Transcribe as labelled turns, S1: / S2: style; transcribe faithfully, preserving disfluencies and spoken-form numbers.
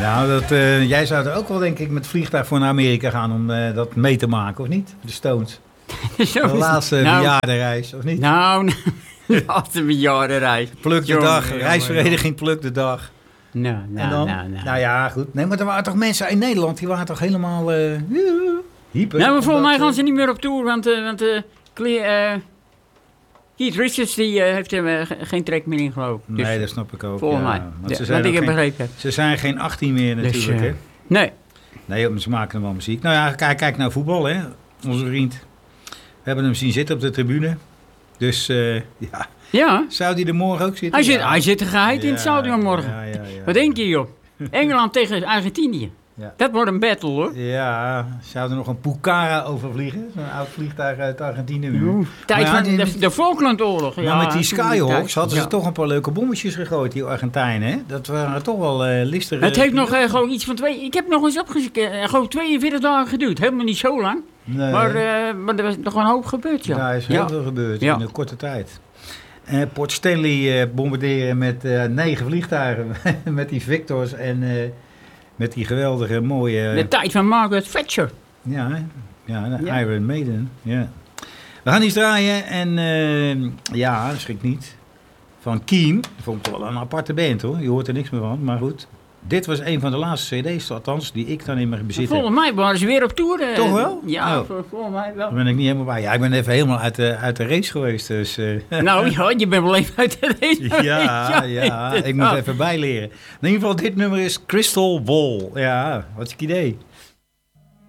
S1: Nou, dat, uh, jij zou er ook wel denk ik met vliegtuig voor naar Amerika gaan om uh, dat mee te maken, of niet? De Stones. De laatste nou, bejaardenreis, of niet?
S2: Nou, de laatste bejaardenreis.
S1: Pluk de dag, jongen, reisvereniging Pluk de dag.
S2: Nou, nou,
S1: en dan,
S2: nou, nou.
S1: nou ja, goed. Nee, maar er waren toch mensen in Nederland, die waren toch helemaal uh, hyper.
S2: Nou, maar volgens mij gaan ze niet meer op tour, want, uh, want uh, uh, Keith Richards die, uh, heeft er uh, geen trek meer in, geloof ik. Dus,
S1: nee, dat snap ik ook.
S2: Volgens
S1: ja.
S2: mij.
S1: Want
S2: ja,
S1: ze zijn
S2: ik heb
S1: geen,
S2: begrepen.
S1: Ze zijn geen achttien meer natuurlijk, dus, uh, hè?
S2: Nee.
S1: Nee, ze maken wel muziek. Nou ja, kijk, kijk naar voetbal, hè. Onze vriend. We hebben hem zien zitten op de tribune. Dus, uh, ja.
S2: Ja.
S1: Zou hij er morgen ook zitten?
S2: Hij zit,
S1: ja.
S2: hij zit er geheid ja, in het stadion morgen.
S1: Ja, ja, ja,
S2: Wat denk je, joh? Engeland tegen Argentinië. Ja. Dat wordt een battle, hoor.
S1: Ja, zou er nog een Pucara overvliegen? Zo'n oud vliegtuig uit Argentinië.
S2: Tijd van ja, de, de Falklandoorlog.
S1: Maar
S2: ja,
S1: met die Skyhawks hadden
S2: ja.
S1: ze toch een paar leuke bommetjes gegooid, die Argentijnen. Hè? Dat waren toch wel uh, listige...
S2: Het heeft nog uh, gewoon iets van twee... Ik heb nog eens opgezeken. Uh, gewoon tweeënveertig dagen geduurd. Helemaal niet zo lang. Nee. Maar, uh, maar er was nog een hoop gebeurd, ja.
S1: Daar is heel ja. veel gebeurd ja. in een korte tijd. Uh, Port Stanley uh, bombarderen met uh, negen vliegtuigen. Met die Victors en... Uh, Met die geweldige mooie...
S2: De tijd van Margaret Thatcher.
S1: Ja, ja, de ja. Iron Maiden. Ja. We gaan iets draaien en uh, ja, schrik niet. Van Keen. Dat vond ik wel een aparte band hoor. Je hoort er niks meer van, maar goed. Dit was een van de laatste cd's, althans, die ik dan in mijn bezit heb.
S2: Volgens mij waren ze weer op tour. Uh,
S1: Toch wel?
S2: Ja,
S1: oh.
S2: volgens mij wel.
S1: Dan ben ik niet helemaal bij. Ja, ik ben even helemaal uit de, uit de race geweest. Dus, uh.
S2: Nou ja, je bent wel even uit de race
S1: Ja, ja, ja, ik moet even bijleren. In ieder geval, dit nummer is Crystal Ball. Ja, wat is het idee?